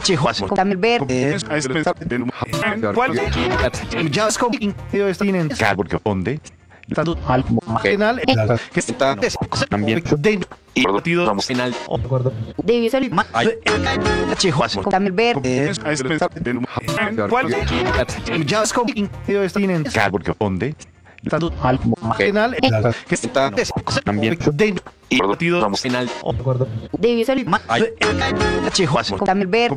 También ver Onde, penal que está también y final debe salir también ver Onde, penal que está también y final debe salir también ver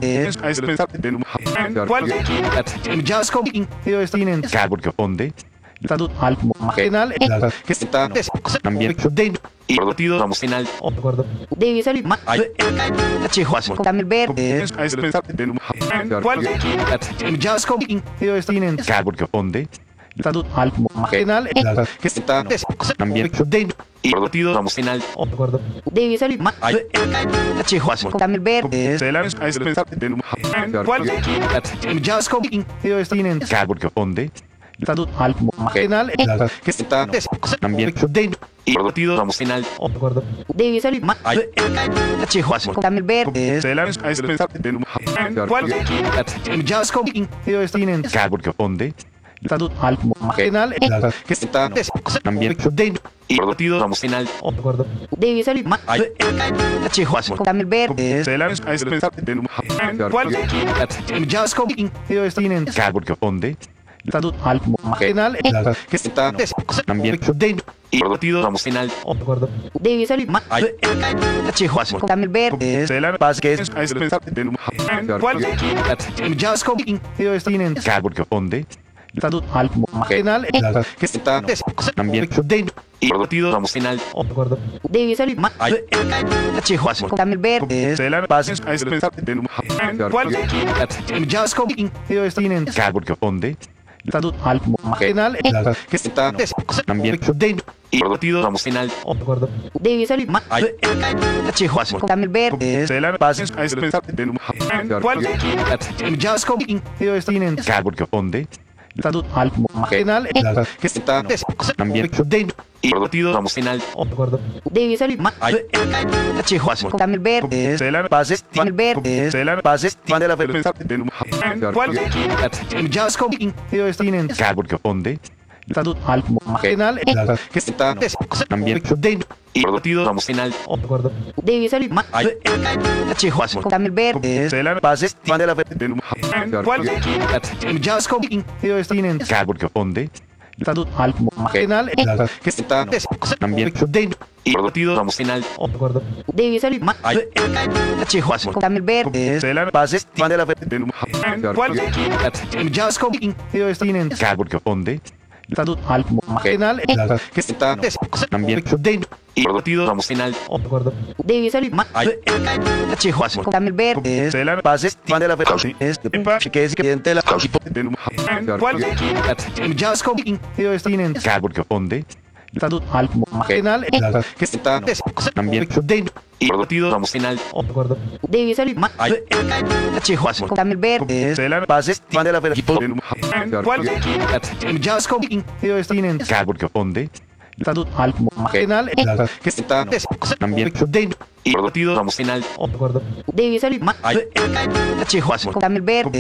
Onde, penal que está también y final debe salir también ver Onde, penal que está también y final debe salir también ver Onde, penal que está también y final debe salir también ver Onde, penal que está también y final debe salir también ver Onde, penal que está también y final debe salir también ver Onde, penal que está también y final debe salir también ver Onde, penal que está también y final debe salir también ver Onde, penal que está también y final debe salir también ver también ver Onde, penal que está también y final debe salir también ver Onde, penal que está también y final debe salir también ver Onde, penal que está también y final debe salir también ver Onde, penal que está también y final debe salir también ver Onde, penal que está también y final debe salir también ver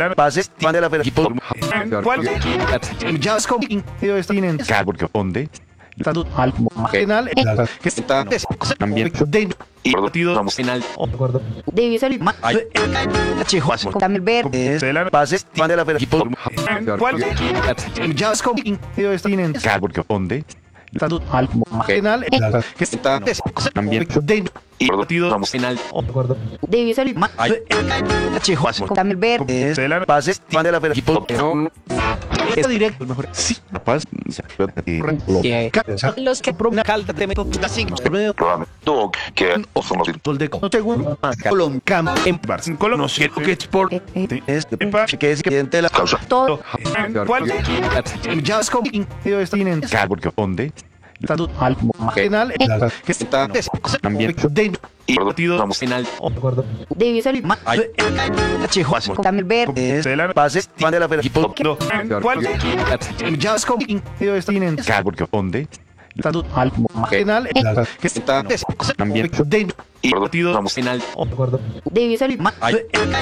Onde, penal que está también y final debe salir también ver Onde, penal que está también y final debe salir también ver Esto directo, mejor. Sí, capaz. Los que calda de Dog, que oso no deco. No tengo Colón Cam en Barcelona. No sé qué es por que es que la causa. todo Onde, penal que está también y final debe salir también ver Onde, penal que está también y final debe salir